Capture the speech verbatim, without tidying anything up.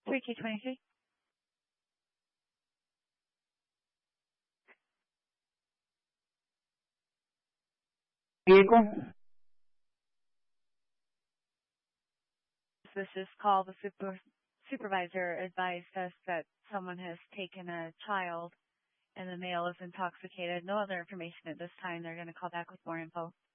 three K twenty-three. Vehicle? This is call. The super, supervisor advised us that someone has taken a child and the male is intoxicated. No other information at this time. They're going to call back with more info.